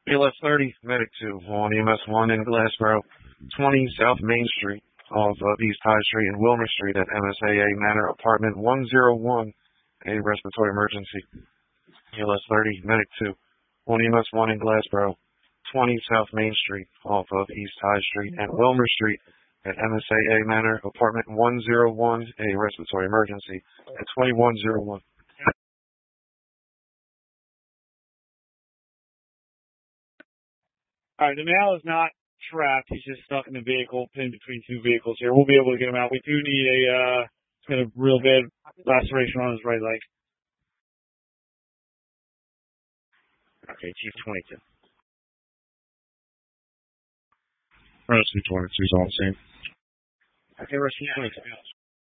ELS 30, Medic 2, on EMS 1 in Glassboro, 20 South Main Street, off of East High Street and Wilmer Street at MSAA Manor, apartment 101, a respiratory emergency. ELS 30, Medic 2, on EMS 1 in Glassboro, 20 South Main Street, off of East High Street and Wilmer Street at MSAA Manor, apartment 101, a respiratory emergency at 2101. All right, the male is not trapped. He's just stuck in the vehicle, pinned between two vehicles here. We'll be able to get him out. We do need he's got a real bad laceration on his right leg. Okay, Chief 22. Rescue 22 is all the same. Okay, Rescue 22.